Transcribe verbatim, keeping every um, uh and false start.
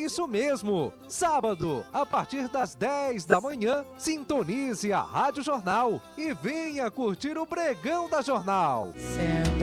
isso mesmo. Sábado, a partir das dez da manhã, sintonize a Rádio Jornal e venha curtir o Pregão da Jornal.